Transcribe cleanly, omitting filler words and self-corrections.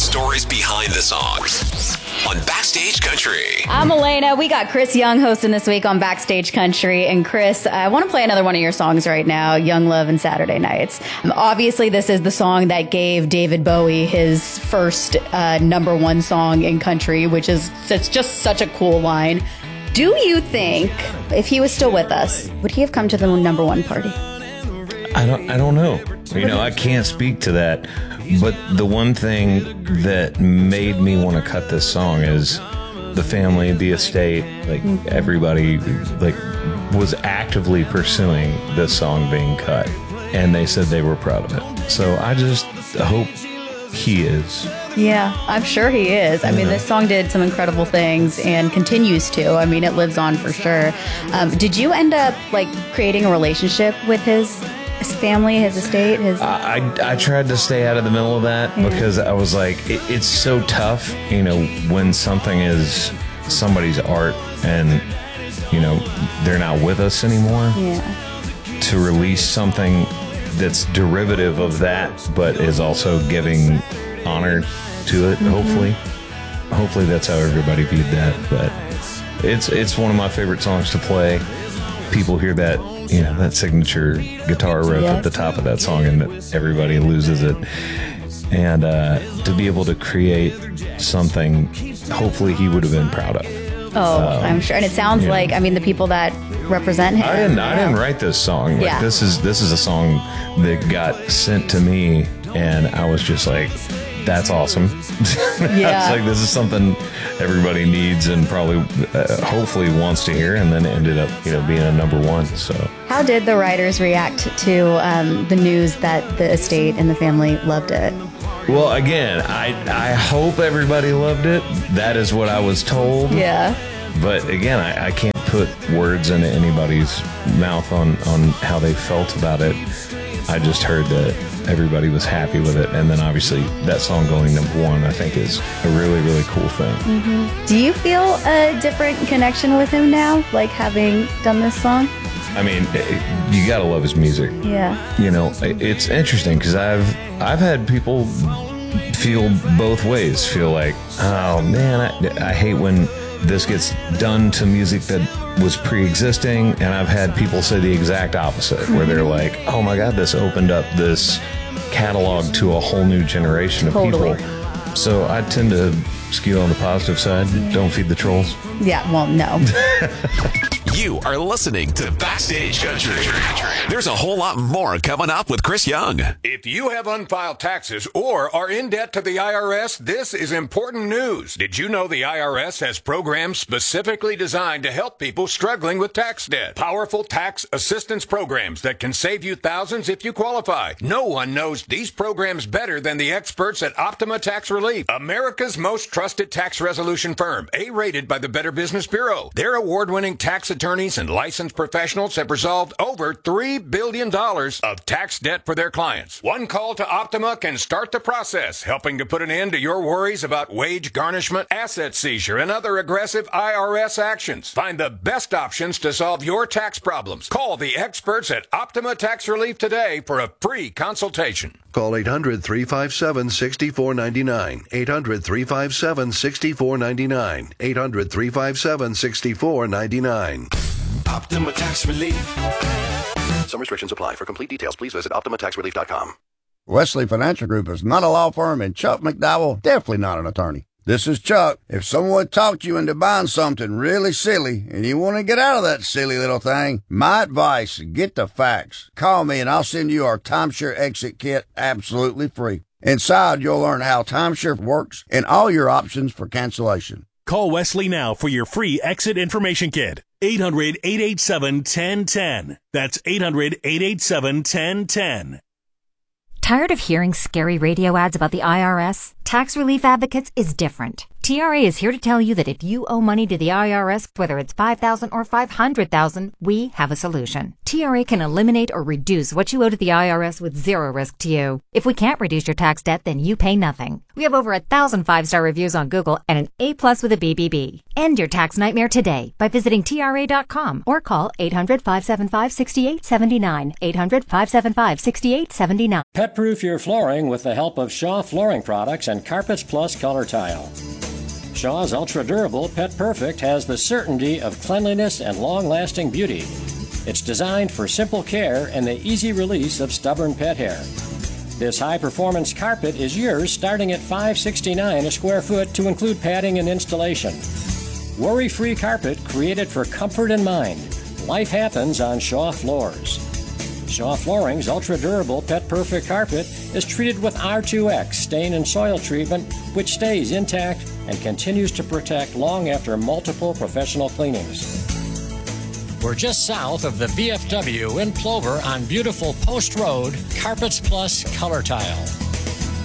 stories behind the songs on Backstage Country. I'm Elena. We got Chris Young hosting this week on Backstage Country. And Chris, I want to play another one of your songs right now, Young Love and Saturday Nights. Obviously, this is the song that gave David Bowie his first #1 song in country, which is it's just such a cool line. Do you think if he was still with us, would he have come to the #1 party? I don't know. I can't speak to that. But the one thing that made me want to cut this song is the family, the estate, everybody was actively pursuing this song being cut. And they said they were proud of it. So I just hope he is. Yeah, I'm sure he is. I mean, this song did some incredible things and continues to. I mean, it lives on for sure. Did you end up creating a relationship with his family, his estate? I tried to stay out of the middle of that because I was like, it's so tough, when something is somebody's art and, they're not with us anymore. Yeah. To release something that's derivative of that, but is also giving honor to it, Hopefully that's how everybody viewed that. But it's one of my favorite songs to play. People hear that, that signature guitar riff at the top of that song and everybody loses it. And to be able to create something, hopefully he would have been proud of. Oh, I'm sure. And it sounds like, the people that represent him. I didn't write this song. This is a song that got sent to me and I was just like, that's awesome. Yeah. I was like, this is something everybody needs and probably, hopefully wants to hear. And then it ended up, being a #1. So, how did the writers react to the news that the estate and the family loved it? Well, again, I hope everybody loved it. That is what I was told. Yeah. But again, I can't put words into anybody's mouth on how they felt about it. I just heard that everybody was happy with it. And then obviously that song going #1, I think is a really, really cool thing. Mm-hmm. Do you feel a different connection with him now, having done this song? I mean, you gotta love his music. Yeah. It's interesting because I've had people feel both ways. Feel like, oh man, I hate when this gets done to music that was pre-existing, and I've had people say the exact opposite, where they're like, oh my God, this opened up this catalog to a whole new generation of people. So I tend to skew on the positive side. Don't feed the trolls. Yeah, well, no. You are listening to Backstage Country. There's a whole lot more coming up with Chris Young. If you have unfiled taxes or are in debt to the IRS, this is important news. Did you know the IRS has programs specifically designed to help people struggling with tax debt? Powerful tax assistance programs that can save you thousands if you qualify. No one knows these programs better than the experts at Optima Tax Relief, America's most trusted tax resolution firm, A-rated by the Better Business Bureau. Their award-winning tax attorneys and licensed professionals have resolved over $3 billion of tax debt for their clients. One call to Optima can start the process, helping to put an end to your worries about wage garnishment, asset seizure, and other aggressive IRS actions. Find the best options to solve your tax problems. Call the experts at Optima Tax Relief today for a free consultation. Call 800-357-6499. 800-357-6499. 800-357-6499. Optima Tax Relief. Some restrictions apply. For complete details, please visit OptimaTaxRelief.com. Wesley Financial Group is not a law firm, and Chuck McDowell definitely not an attorney. This is Chuck. If someone talked you into buying something really silly and you want to get out of that silly little thing, my advice, get the facts. Call me and I'll send you our timeshare exit kit absolutely free. Inside, you'll learn how timeshare works and all your options for cancellation. Call Wesley now for your free exit information kit. 800-887-1010. That's 800-887-1010. Tired of hearing scary radio ads about the IRS? Tax Relief Advocates is different. TRA is here to tell you that if you owe money to the IRS, whether it's $5,000 or $500,000, we have a solution. TRA can eliminate or reduce what you owe to the IRS with zero risk to you. If we can't reduce your tax debt, then you pay nothing. We have over 1,000 5-star reviews on Google and an A+ with a BBB. End your tax nightmare today by visiting TRA.com or call 800-575-6879. 800-575-6879. Pet-proof your flooring with the help of Shaw Flooring Products and Carpets Plus Color Tile. Shaw's ultra-durable Pet Perfect has the certainty of cleanliness and long-lasting beauty. It's designed for simple care and the easy release of stubborn pet hair. This high-performance carpet is yours starting at $569 a square foot to include padding and installation. Worry-free carpet created for comfort and mind. Life happens on Shaw floors. Shaw Flooring's ultra-durable Pet Perfect carpet is treated with R2X stain and soil treatment, which stays intact and continues to protect long after multiple professional cleanings. We're just south of the VFW in Plover on beautiful Post Road, Carpets Plus Color Tile.